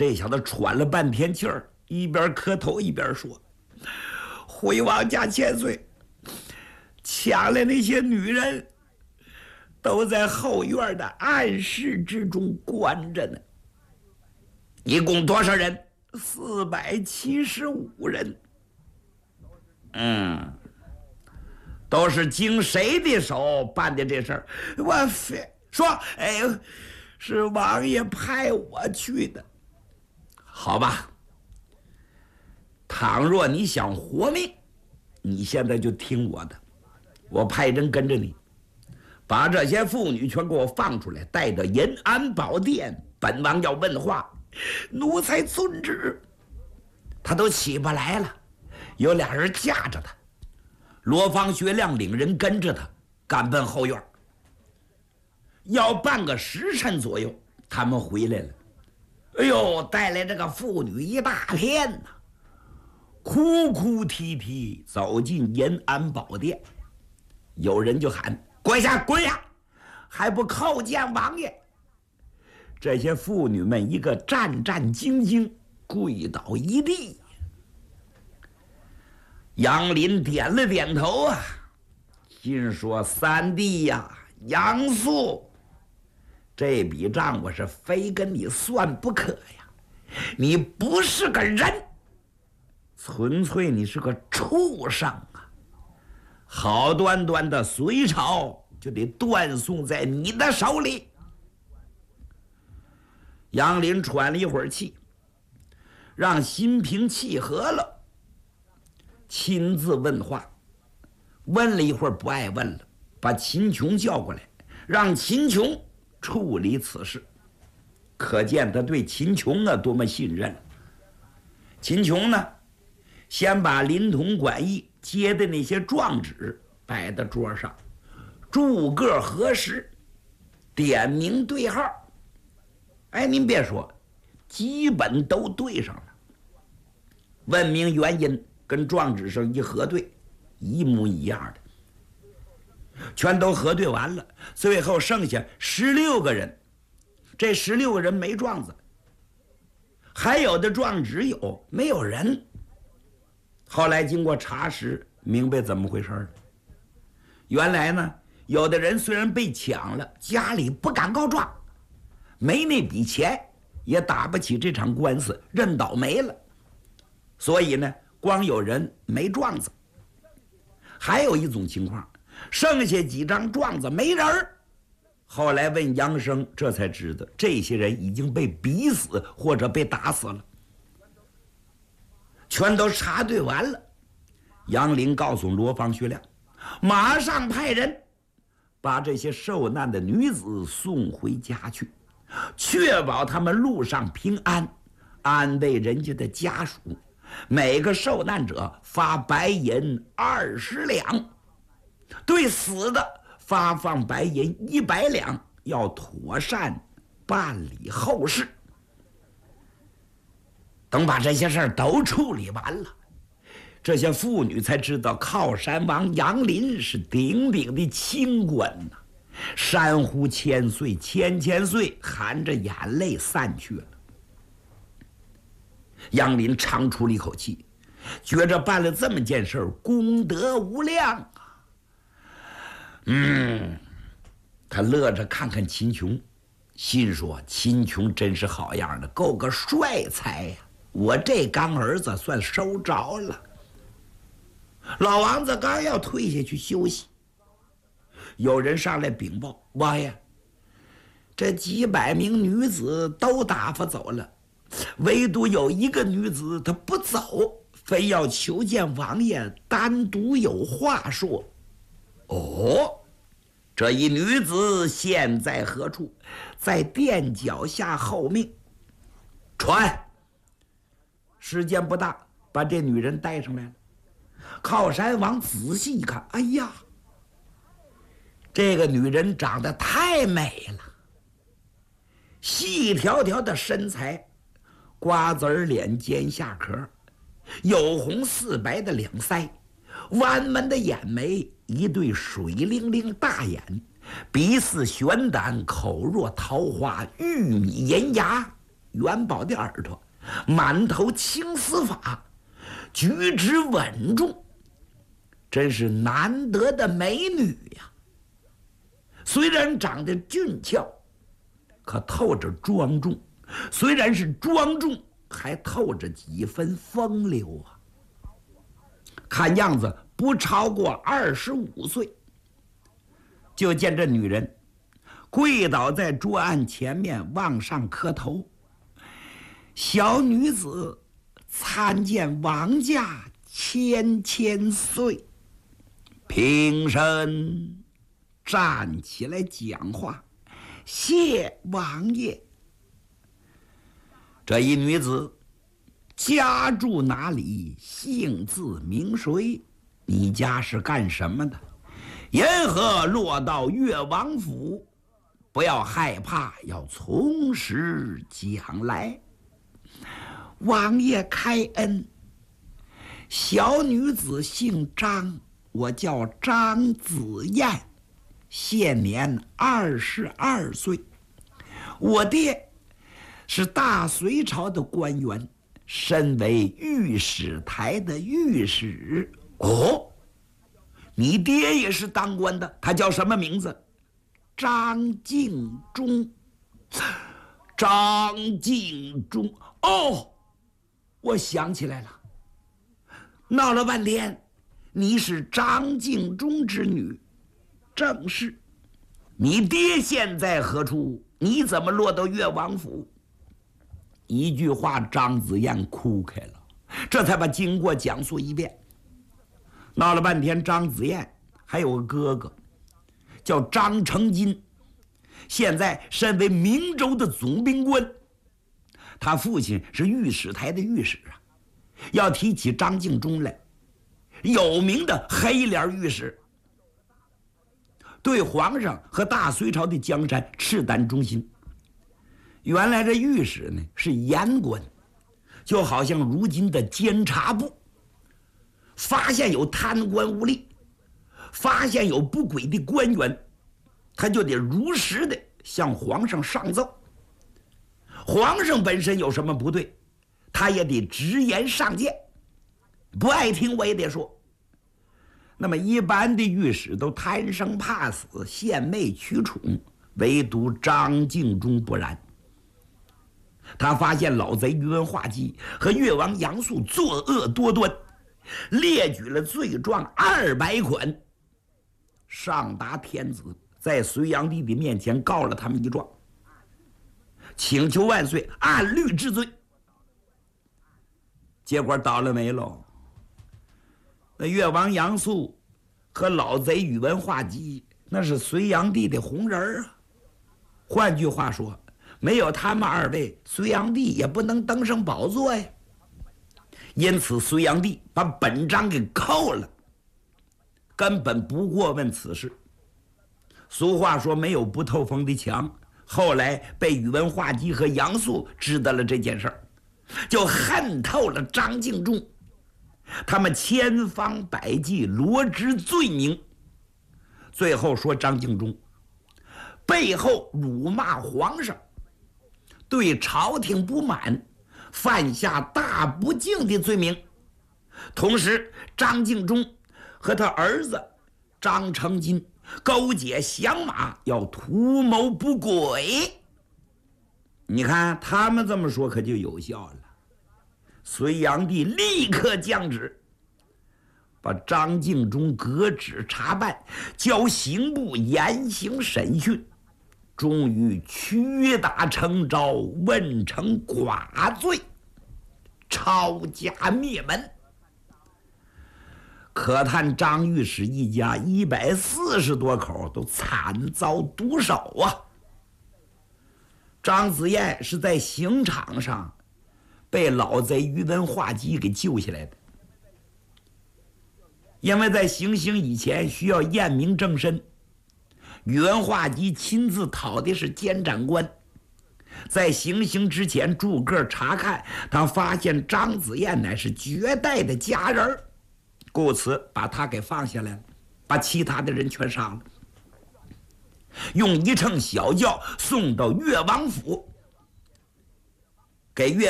这小子喘了半天气儿，一边磕头一边说：“回王家千岁，抢来那些女人都在后院的暗室之中关着呢。一共多少人？475人。都是经谁的手办的这事儿？我说，是王爷派我去的。好吧，倘若你想活命，你现在就听我的，我派人跟着你，把这些妇女全给我放出来，带到延安宝殿，本王要问话，奴才遵旨。他都起不来了，有俩人架着他，罗方学亮领人跟着他赶奔后院。要半个时辰左右，他们回来了。哎呦，带来这个妇女一大片呐，哭哭啼啼走进延安宝殿。有人就喊：“跪下，跪下，还不叩见王爷！”这些妇女们一个战战兢兢，跪倒一地。杨林点了点头啊，心说：“三弟呀，杨素，这笔账我是非跟你算不可呀！你不是个人，纯粹你是个畜生啊！好端端的隋朝就得断送在你的手里。”杨林喘了一会儿气，让心平气和了，亲自问话。问了一会儿不爱问了，把秦琼叫过来，让秦琼处理此事。可见他对秦琼啊多么信任。秦琼呢，先把临潼馆驿接的那些状纸摆在桌上，逐个核实，点名对号。哎，您别说，基本都对上了。问明原因，跟状纸上一核对，一模一样的，全都核对完了。最后剩下16个人，这16个人没状子，还有的状纸有，没有人。后来经过查实，明白怎么回事了。原来呢，有的人虽然被抢了，家里不敢告状，没那笔钱，也打不起这场官司，认倒霉了。所以呢，光有人没状子。还有一种情况，剩下几张状子没人儿。后来问杨生，这才知道这些人已经被逼死或者被打死了。全都查对完了，杨林告诉罗方学亮，马上派人把这些受难的女子送回家去，确保他们路上平安，安慰人家的家属。每个受难者发白银20两，对死的发放白银100两，要妥善办理后事。等把这些事儿都处理完了，这些妇女才知道靠山王杨林是鼎鼎的清官呐，山呼千岁千千岁，含着眼泪散去了。杨林长出了一口气，觉着办了这么件事功德无量啊。他乐着看看秦琼，心说秦琼真是好样的，够个帅才呀！我这干儿子算收着了。老王子刚要退下去休息，有人上来禀报：“王爷，这几百名女子都打发走了，唯独有一个女子她不走，非要求见王爷，单独有话说。”哦，这一女子现在何处？在殿脚下候命。传，时间不大，把这女人带上来了。靠山王仔细一看，哎呀，这个女人长得太美了，细条条的身材，瓜子脸尖下壳，有红似白的两腮，弯弯的眼眉，一对水灵灵大眼，鼻似玄丹，口若桃花，玉米银牙， 元宝的耳朵，满头青丝发，举止稳重，真是难得的美女呀。虽然长得俊俏，可透着庄重，虽然是庄重，还透着几分风流啊。看样子不超过25岁。就见这女人跪倒在桌案前面，往上磕头。小女子参见王家千千岁。平身站起来讲话，谢王爷。这一女子家住哪里？姓字名谁？你家是干什么的？因何落到越王府？不要害怕，要从实讲来。王爷开恩，小女子姓张，我叫张子燕，现年22岁。我爹是大隋朝的官员，身为御史台的御史。哦，你爹也是当官的，他叫什么名字？张敬忠。张敬忠，哦，我想起来了。闹了半天，你是张敬忠之女。正是。你爹现在何处？你怎么落到越王府？一句话，张子燕哭开了，这才把经过讲述一遍。闹了半天，张子燕还有个哥哥叫张成金，现在身为明州的总兵官，他父亲是御史台的御史啊。要提起张敬忠来，有名的黑脸御史，对皇上和大隋朝的江山赤胆忠心。原来这御史呢是言官，就好像如今的监察部，发现有贪官污吏，发现有不轨的官员，他就得如实的向皇上上奏。皇上本身有什么不对，他也得直言上谏，不爱听我也得说。那么一般的御史都贪生怕死，献媚取宠，唯独张敬忠不然。他发现老贼宇文化及和越王杨素作恶多端，列举了罪状200款，上达天子，在隋炀帝的面前告了他们一状，请求万岁按律治罪。结果倒了霉喽，那越王杨素和老贼宇文化及那是隋炀帝的红人啊。换句话说，没有他们2位，隋炀帝也不能登上宝座呀。因此隋炀帝把本章给扣了，根本不过问此事。俗话说没有不透风的墙，后来被宇文化及和杨素知道了这件事儿，就恨透了张敬忠。他们千方百计罗织罪名，最后说张敬忠背后辱骂皇上，对朝廷不满，犯下大不敬的罪名。同时张敬忠和他儿子张成金勾结降马，要图谋不轨。你看他们这么说可就有效了。隋炀帝立刻降旨，把张敬忠革职查办，交刑部严刑审讯，终于屈打成招，问成剐罪，抄家灭门。可叹张御史一家140多口都惨遭毒手啊！张子燕是在刑场上被老贼宇文化及给救下来的，因为在行刑以前需要验明正身，宇文化及亲自讨的是监斩官，在行刑之前逐个查看，他发现张子燕乃是绝代的佳人，故此把他给放下来了，把其他的人全杀了，用一乘小轿送到越王府。 给岳